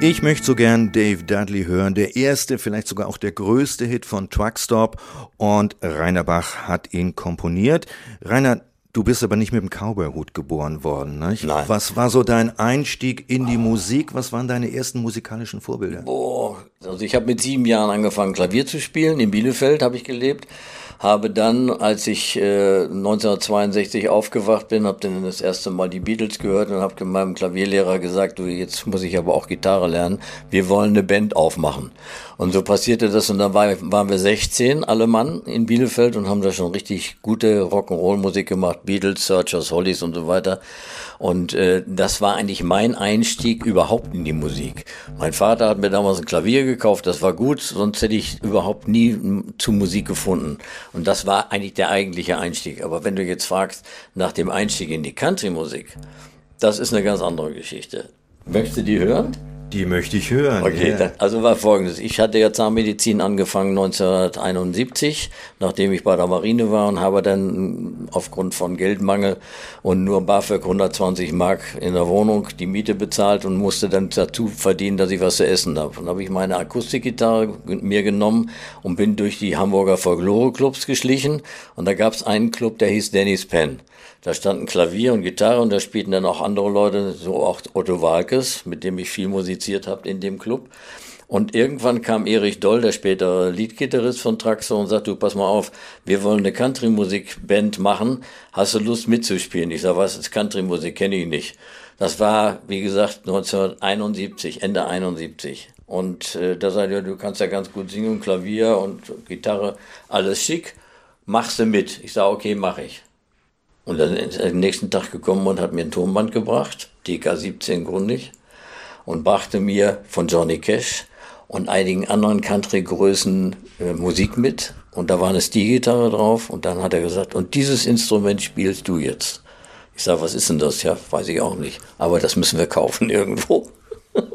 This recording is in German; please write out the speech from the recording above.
Ich möchte so gern Dave Dudley hören, der erste, vielleicht sogar auch der größte Hit von Truckstop, und Rainer Bach hat ihn komponiert. Rainer, du bist aber nicht mit dem Cowboy-Hut geboren worden, nicht? Nein. Was war so dein Einstieg in die Musik? Was waren deine ersten musikalischen Vorbilder? Also ich habe mit 7 Jahren angefangen, Klavier zu spielen. In Bielefeld habe ich gelebt. Habe dann, als ich 1962 aufgewacht bin, habe dann das erste Mal die Beatles gehört und habe meinem Klavierlehrer gesagt, du, jetzt muss ich aber auch Gitarre lernen, wir wollen eine Band aufmachen. Und so passierte das, und dann waren wir 16, alle Mann in Bielefeld, und haben da schon richtig gute Rock'n'Roll-Musik gemacht, Beatles, Searchers, Hollies und so weiter. Und das war eigentlich mein Einstieg überhaupt in die Musik. Mein Vater hat mir damals ein Klavier gekauft, das war gut, sonst hätte ich überhaupt nie zu Musik gefunden. Und das war eigentlich der eigentliche Einstieg. Aber wenn du jetzt fragst nach dem Einstieg in die Country-Musik, das ist eine ganz andere Geschichte. Möchtest du die hören? Die möchte ich hören. Okay, ja. Also war Folgendes. Ich hatte ja Zahnmedizin angefangen 1971, nachdem ich bei der Marine war, und habe dann aufgrund von Geldmangel und nur BAföG 120 Mark in der Wohnung die Miete bezahlt und musste dann dazu verdienen, dass ich was zu essen habe. Dann habe ich meine Akustikgitarre mir genommen und bin durch die Hamburger Folklore-Clubs geschlichen, und da gab es einen Club, der hieß Dennis Penn. Da standen Klavier und Gitarre, und da spielten dann auch andere Leute, so auch Otto Waalkes, mit dem ich viel musiziert habe in dem Club. Und irgendwann kam Erich Doll, der spätere Leadgitarrist von Traxo, und sagte, du, pass mal auf, wir wollen eine Country-Musik-Band machen, hast du Lust mitzuspielen? Ich sag, was ist Country-Musik, kenne ich nicht. Das war, wie gesagt, 1971, Ende 71. Und da sagte er, du kannst ja ganz gut singen, Klavier und Gitarre, alles schick, machst du mit? Ich sag, okay, mach ich. Und dann ist er am nächsten Tag gekommen und hat mir ein Tonband gebracht, DK 17 Grundig, und brachte mir von Johnny Cash und einigen anderen Country-Größen Musik mit. Und da war eine Steel-Gitarre drauf, und dann hat er gesagt, und dieses Instrument spielst du jetzt. Ich sage, was ist denn das? Ja, weiß ich auch nicht. Aber das müssen wir kaufen irgendwo.